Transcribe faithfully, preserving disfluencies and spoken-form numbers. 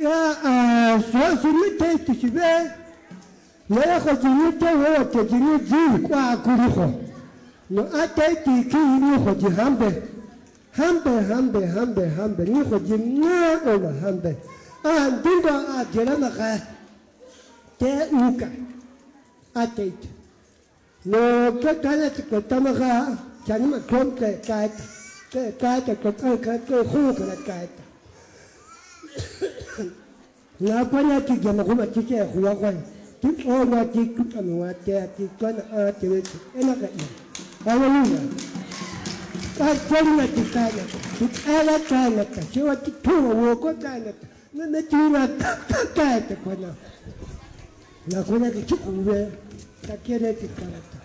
ya so simite tisibe le ko jinite wo te jini ji kwa kuliko no ate ti ki ni ko ji hambe hambe hambe hambe hambe ni ko ji na o hambe a dingo a jera na ka te uka ate no ke kala ti ko tamaga chani ma kom ke ka ke ka ke ko ka ke khu ka ka na panya ti jama kuma ti ke huwa kwa ti ona ti kutanwa te ti kana a ti we ena ka ni haleluya ka tena ti kana ti ala kana ka ti wa ti tu wo ko kana na na ti na ka ka te kana na kuna ki kuwe ka kere ti kana